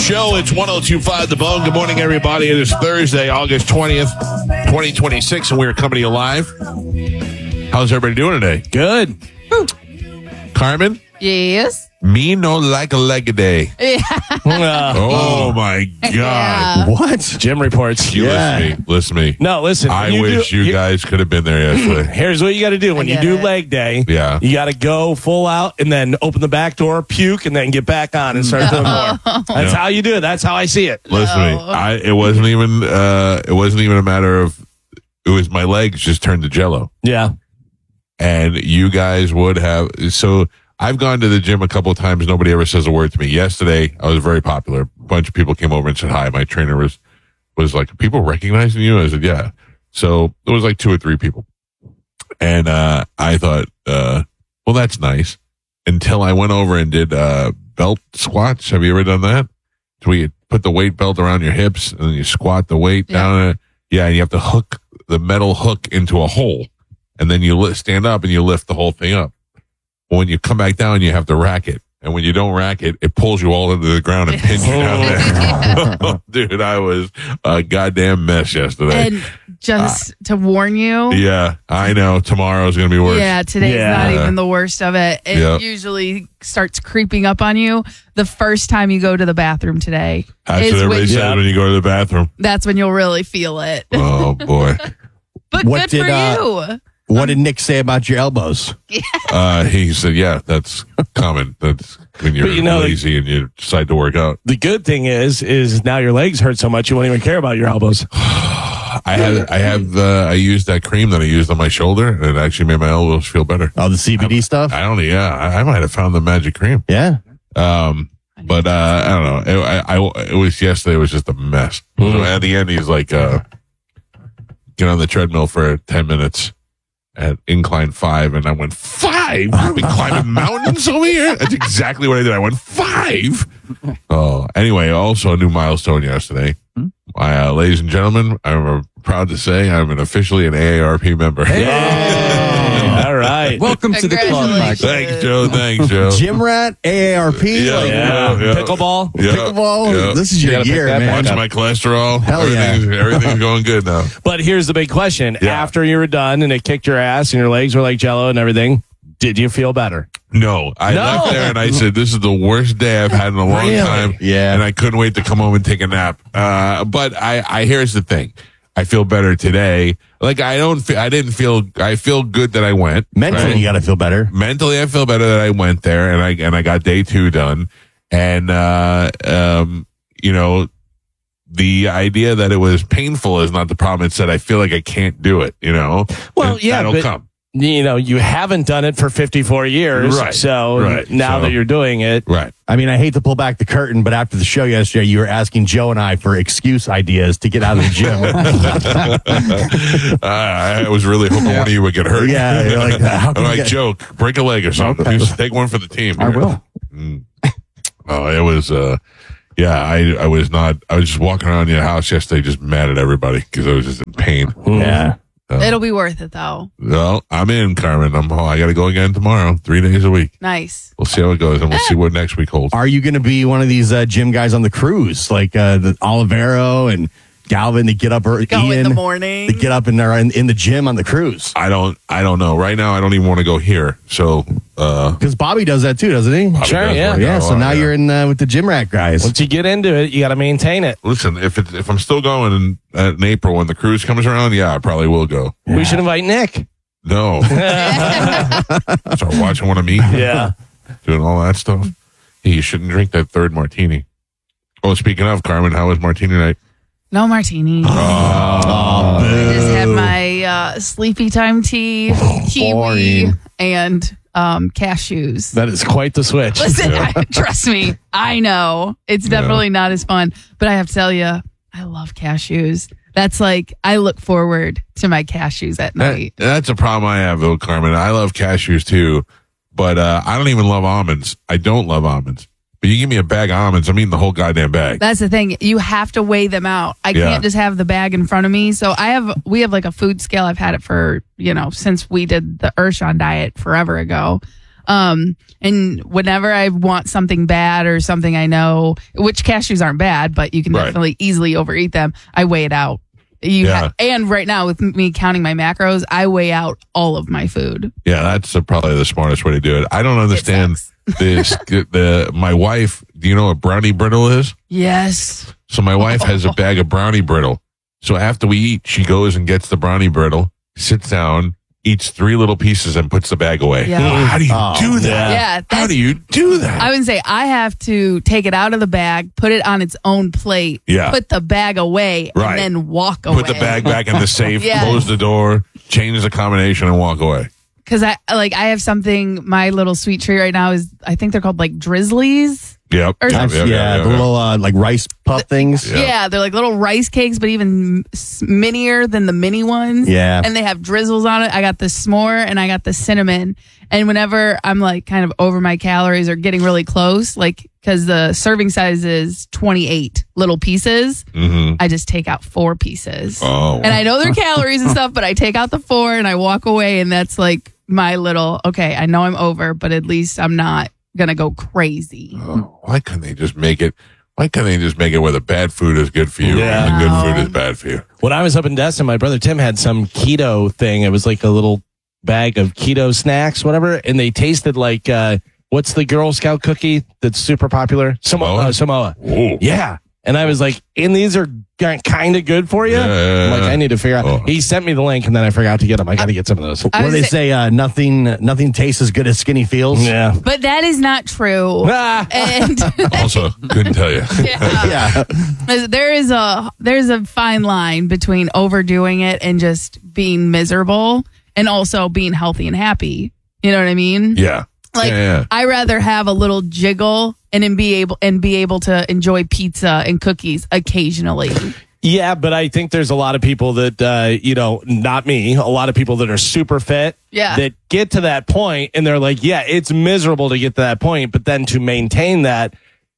Show. It's 102.5 The Bone. Good morning, everybody. It is Thursday, August 20th, 2026, and we're coming to you live. How's everybody doing today? Good. Carmen? Yes. Me no like a leg a day. Oh, my God. Yeah. What? Jim reports. You listen to me. No, listen. I wish you guys could have been there yesterday. Here's what you got to do. When you do leg day, Yeah. you got to go full out and then open the back door, puke, and then get back on and start doing more. That's how you do it. That's how I see it. Listen to me. It wasn't even a matter of, it was my legs just turned to jello. Yeah. And you guys would have, so I've gone to the gym a couple of times. Nobody ever says a word to me. Yesterday, I was very popular. A bunch of people came over and said hi. My trainer was like, people recognizing you? I said, yeah. So it was like 2 or 3 people. And I thought, well, that's nice. Until I went over and did belt squats. Have you ever done that? So we put the weight belt around your hips and then you squat the weight down it. Yeah, and you have to hook the metal hook into a hole. And then you stand up and you lift the whole thing up. When you come back down, you have to rack it. And when you don't rack it, it pulls you all into the ground and pins you down there. Dude, I was a goddamn mess yesterday. And just to warn you. Yeah, I know. Tomorrow's going to be worse. Yeah, today's not even the worst of it. It usually starts creeping up on you the first time you go to the bathroom today. That's what everybody says when you go to the bathroom. That's when you'll really feel it. Oh, boy. But good for you. What did Nick say about your elbows? He said, yeah, that's common. That's when you're lazy and you decide to work out. The good thing is now your legs hurt so much you won't even care about your elbows. I used that cream that I used on my shoulder, and it actually made my elbows feel better. Oh, the CBD stuff? I might have found the magic cream. Yeah. But I don't know. It was yesterday. It was just a mess. So at the end, he's like, get on the treadmill for 10 minutes at incline 5, and I went 5. I've been climbing mountains over here. That's exactly what I did. I went 5. Oh, anyway, also a new milestone yesterday. Ladies and gentlemen, I'm proud to say I'm officially an AARP member. All right. Welcome to the club, Mike. Thanks, Joe. Gym rat, AARP, Pickleball. pickleball. Yeah. This is your year, man. Watch my cholesterol. Hell yeah. Everything's going good now. But here's the big question. Yeah. After you were done and it kicked your ass and your legs were like jello and everything, did you feel better? No, I left there and I said, this is the worst day I've had in a long time. Yeah. And I couldn't wait to come home and take a nap. But here's the thing. I feel better today. Like I feel good that I went. Mentally, right? you got to feel better. Mentally, I feel better that I went there and I got day 2 done. And, the idea that it was painful is not the problem. It's that I feel like I can't do it, Well, that'll come. You haven't done it for 54 years. Right. So now that you're doing it. Right. I mean, I hate to pull back the curtain, but after the show yesterday, you were asking Joe and I for excuse ideas to get out of the gym. I was really hoping one of you would get hurt. Yeah. You're like, how can I'm like, Joe, break a leg or something. Just take one for the team. I will. Oh, it was, I was just walking around your house yesterday just mad at everybody because I was just in pain. Yeah. It'll be worth it, though. Well, I'm in, Carmen. I got to go again tomorrow, 3 days a week. Nice. We'll see how it goes, and we'll see what next week holds. Are you going to be one of these gym guys on the cruise, like the Olivero and Galvin that get up, or Go Ian, in the morning. that get up and they're in the gym on the cruise? I don't know. Right now, I don't even want to go here. So, because Bobby does that too, doesn't he? Sure, yeah. Yeah. So now you're in with the gym rat guys. Once you get into it, you got to maintain it. Listen, if I'm still going in April when the cruise comes around, I probably will go. Yeah. We should invite Nick. No. Start watching what I'm eating. Yeah. Doing all that stuff. Hey, you shouldn't drink that third martini. Oh, speaking of, Carmen, how was martini night? No martini. I just had my sleepy time tea, kiwi, boring. and cashews. That is quite the switch. Listen, trust me, I know. It's definitely not as fun. But I have to tell you, I love cashews. That's like, I look forward to my cashews at night. That's a problem I have, though, Carmen. I love cashews, too. But I don't even love almonds. I don't love almonds. But you give me a bag of almonds, I'm eating the whole goddamn bag. That's the thing. You have to weigh them out. I can't just have the bag in front of me. So we have like a food scale. I've had it for, since we did the Urshan diet forever ago. And whenever I want something bad or something I know, which cashews aren't bad, but you can Right. definitely easily overeat them, I weigh it out. And right now with me counting my macros, I weigh out all of my food. Yeah, that's probably the smartest way to do it. I don't understand this. My wife, do you know what brownie brittle is? Yes. So my wife has a bag of brownie brittle. So after we eat, she goes and gets the brownie brittle, sits down, eats 3 little pieces, and puts the bag away. Yeah. Well, how do you do that? Yeah. How do you do that? I would say I have to take it out of the bag, put it on its own plate, Yeah. put the bag away, Right. and then walk away. Put the bag back in the safe, Yeah. close the door, change the combination, and walk away. Because I have something, my little sweet treat right now is, I think they're called like Drizzlies. Yep. Or- Yep, yep, Yeah, yep, the yep. little like rice puff things. Yeah. They're like little rice cakes, but even minier than the mini ones. Yeah. And they have drizzles on it. I got the s'more and I got the cinnamon. And whenever I'm like kind of over my calories or getting really close, like, because the serving size is 28 little pieces, I just take out 4 pieces. Oh, And I know they're calories and stuff, but I take out the 4 and I walk away. And that's like my little, okay, I know I'm over, but at least I'm not going to go crazy. why couldn't they just make it? Why couldn't they just make it where the bad food is good for you Yeah. and the good food is bad for you? When I was up in Destin, my brother Tim had some keto thing. It was like a little bag of keto snacks, whatever, and they tasted like what's the Girl Scout cookie that's super popular? Samoa. Ooh. Yeah. And I was like, and these are kind of good for you. Yeah. I'm like, I need to figure out. Oh. He sent me the link, and then I forgot to get them. I got to get some of those. I What do would they say- say? Nothing tastes as good as skinny feels. Yeah. But that is not true. Ah. And Also, couldn't tell you. yeah. Yeah. there's a fine line between overdoing it and just being miserable and also being healthy and happy. You know what I mean? Yeah. Like Yeah. I rather have a little jiggle and then be able to enjoy pizza and cookies occasionally. Yeah, but I think there's a lot of people that, not me, a lot of people that are super fit Yeah. that get to that point and they're like, yeah, it's miserable to get to that point. But then to maintain that,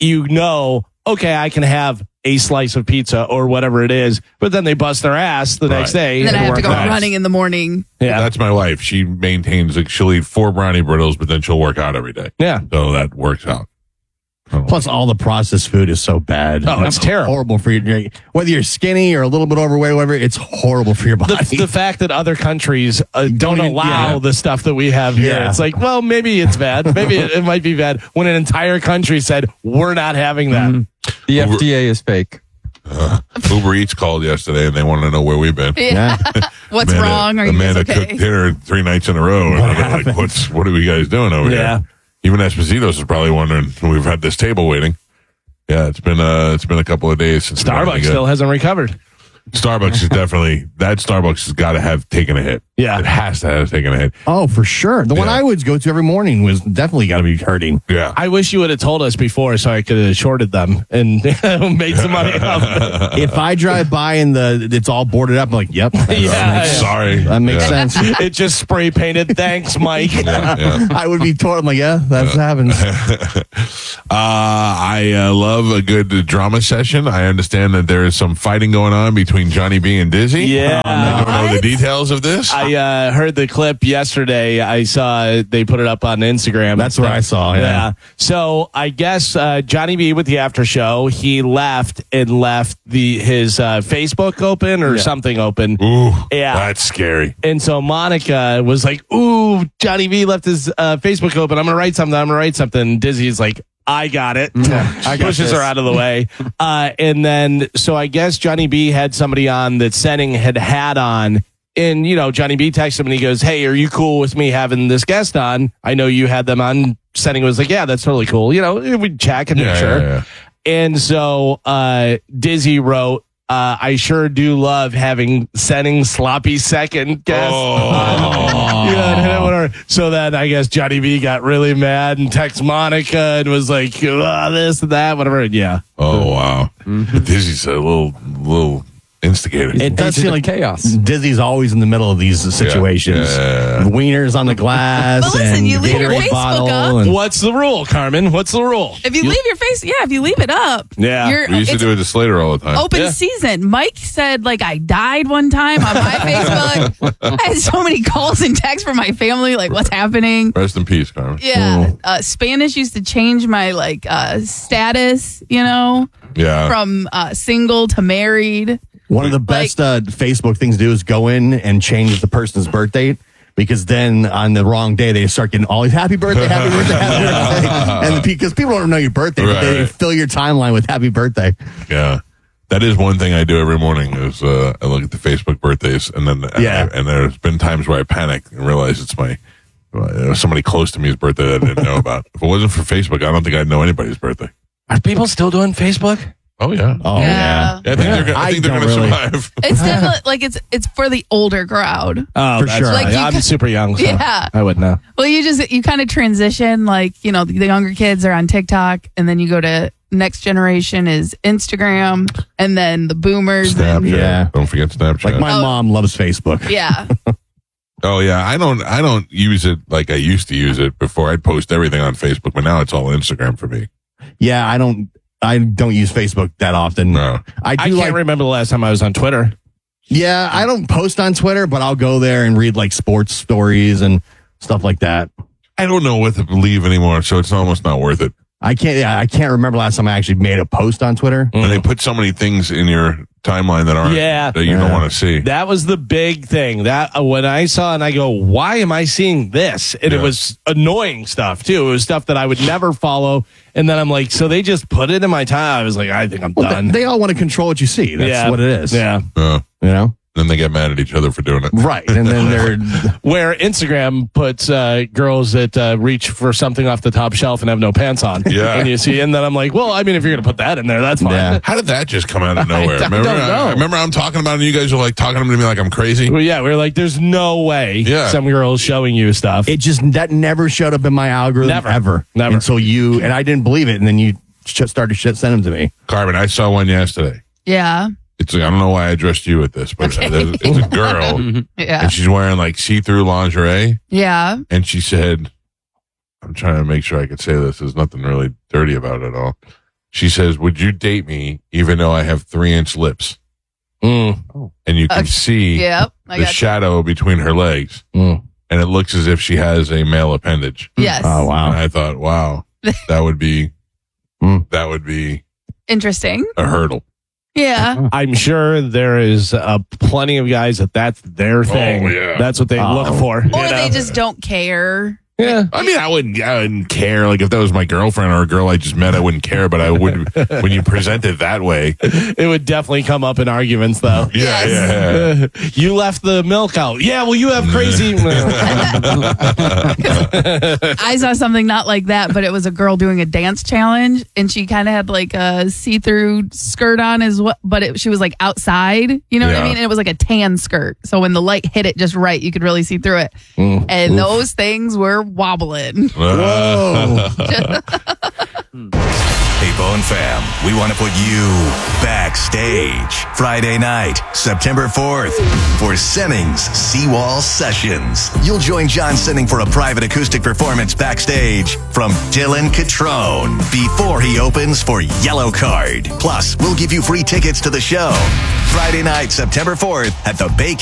okay, I can have a slice of pizza or whatever it is. But then they bust their ass the next day. And then I have to work go out. running in the morning. Yeah. That's my wife. She maintains, like, she'll eat 4 brownie brittles, but then she'll work out every day. Yeah. So that works out. Plus, all the processed food is so bad. Oh, it's terrible. Horrible for you. Whether you're skinny or a little bit overweight, whatever, it's horrible for your body. The fact that other countries don't Don't even- allow yeah. the stuff that we have here. Yeah. It's like, well, maybe it's bad. Maybe it might be bad when an entire country said, we're not having that. The FDA is fake. Uber Eats called yesterday and they want to know where we've been. Yeah. What's Amanda- wrong? Are you guys Amanda okay? cooked dinner 3 nights in a row. And they're like, what are you guys doing over Yeah. here? Even Espositos is probably wondering, we've had this table waiting. Yeah, it's been a couple of days since Starbucks still hasn't recovered. Starbucks is definitely, that Starbucks has got to have taken a hit. Yeah. It has to have taken a hit. Oh, for sure. The one Yeah. I would go to every morning was definitely got to be hurting. Yeah. I wish you would have told us before so I could have shorted them and made some money off. If I drive by and it's all boarded up, I'm like, yep. Yeah. Sorry. That makes Yeah. sense. It just spray painted. Thanks, Mike. Yeah. I would be told, I'm like, yeah, that's happens. I love a good drama session. I understand that there is some fighting going on between Johnny B and Dizzy. Yeah. I don't know the What? details of this. I heard the clip yesterday. I saw they put it up on Instagram. That's what I saw, yeah. So I guess Johnny B with the after show, he left his Facebook open or something open. Ooh, Yeah. that's scary. And so Monica was like, ooh, Johnny V left his Facebook open. I'm going to write something. Dizzy's like, I got it. I got Pushes this. her out of the way. And then, so I guess Johnny B had somebody on that Senning had on. And, Johnny B texted him and he goes, hey, are you cool with me having this guest on? I know you had them on. Senning was like, yeah, that's totally cool. We'd check and make sure. Yeah. And so Dizzy wrote, I sure do love having Senning sloppy second guest. Whatever. So then I guess Johnny B got really mad and texted Monica and was like, this and that, whatever. And yeah. Oh wow. But Dizzy's a little instigator. It does Agent feel of like chaos. Disney's always in the middle of these situations. Yeah. Wieners on the glass. But listen, and you leave your Gatorade Facebook bottle up. and- What's the rule, Carmen? What's the rule? If you leave your face, if you leave it up, Yeah. We used to it's do it to Slater all the time. open Yeah. season. Mike said, like, I died one time on my Facebook. I had so many calls and texts from my family, like, what's happening? Rest in peace, Carmen. Yeah. Spanish used to change my, like, status, Yeah. from single to married. One of the best Facebook things to do is go in and change the person's birth date. Because then on the wrong day, they start getting all these happy birthday, happy birthday, happy birthday. And because people don't know your birthday, but they Right. fill your timeline with happy birthday. Yeah. That is one thing I do every morning is I look at the Facebook birthdays and then and there's been times where I panic and realize it's my somebody close to me's birthday that I didn't know about. If it wasn't for Facebook, I don't think I'd know anybody's birthday. Are people still doing Facebook? Oh yeah. Oh, Yeah. I think they're I going to don't really. survive. It's definitely, like, it's for the older crowd. Oh, For that's sure. right. Like, you I'm could- super young. So Yeah. I would know. Well, you kind of transition, like, the younger kids are on TikTok, and then you go to next generation is Instagram, and then the boomers. And, Snapchat. Yeah. Don't forget Snapchat. Like my mom loves Facebook. yeah. Oh yeah, I don't use it like I used to use it before. I'd post everything on Facebook, but now it's all Instagram for me. Yeah, I don't use Facebook that often. No. I can't remember the last time I was on Twitter. Yeah, I don't post on Twitter, but I'll go there and read like sports stories and stuff like that. I don't know what to believe anymore, so it's almost not worth it. I can't remember last time I actually made a post on Twitter. And they put so many things in your timeline that aren't Yeah. that you don't want to see. That was the big thing that when I saw and I go, why am I seeing this? And it Yeah. was annoying stuff too. It was stuff that I would never follow. And then I'm like, so they just put it in my time. I was like, I think I'm Well, done. they all want to control what you see. That's what it is. Yeah. You know? Then they get mad at each other for doing it. Right. And then they're Where Instagram puts girls that reach for something off the top shelf and have no pants on. Yeah. And you see, and then I'm like, well, I mean, if you're going to put that in there, that's fine. Yeah. How did that just come out of nowhere? I don't know. Remember I'm talking about it and you guys are like talking to me like I'm crazy? Well, yeah, we were like, there's no way Yeah. some girls showing you stuff. that never showed up in my algorithm Never. ever. Never. Until and I didn't believe it. And then you started sending them to me. Carmen, I saw one yesterday. Yeah. I don't know why I addressed you with this, but it's a girl Yeah. and she's wearing like see-through lingerie. Yeah. And she said, I'm trying to make sure I could say this. There's nothing really dirty about it at all. She says, would you date me even though I have 3-inch lips? And you can see Yep. I the got shadow between her legs. Mm. And it looks as if she has a male appendage. Yes. Oh, And wow. I thought, wow, that would be Interesting. a hurdle. Yeah. I'm sure there is plenty of guys that's their thing. yeah. That's what they look for. Or they just don't care. yeah. I mean, I wouldn't care. Like if that was my girlfriend or a girl I just met, I wouldn't care. But I would when you present it that way. It would definitely come up in arguments, though. Yeah. You left the milk out. Yeah, well, you have crazy. I saw something not like that, but it was a girl doing a dance challenge, and she kind of had like a see-through skirt on as well, but she was like outside. You know what I Yeah. mean? And it was like a tan skirt, so when the light hit it just right, you could really see through it. And those things were wobbling. Whoa. Hey, Bone Fam, we want to put you backstage Friday night, September 4th, for Senning's Seawall Sessions. You'll join John Senning for a private acoustic performance backstage from Dylan Catrone before he opens for Yellow Card. Plus, we'll give you free tickets to the show. Friday night, September 4th at the Bay